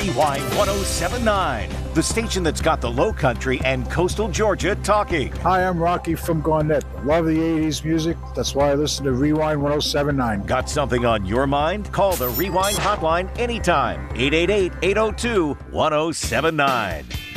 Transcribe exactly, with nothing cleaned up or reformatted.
Rewind one oh seven nine, the station that's got the Low Country and coastal Georgia talking. Hi, I'm Rocky from Garnett. Love the eighties music. That's why I listen to Rewind one oh seven nine. Got something on your mind? Call the Rewind hotline anytime. eight eight eight, eight oh two, one oh seven nine.